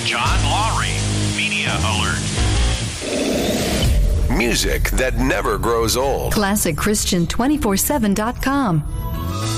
John Lawry, Media Alert. Music that never grows old. ClassicChristian247.com.